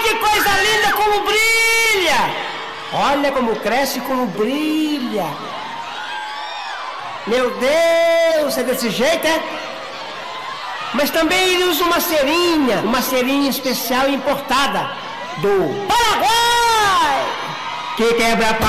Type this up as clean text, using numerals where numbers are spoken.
que coisa linda, como brilha! Olha como cresce, como brilha! Meu Deus, é desse jeito, é? Mas também ele usa uma cerinha especial importada do Paraguai, que quebra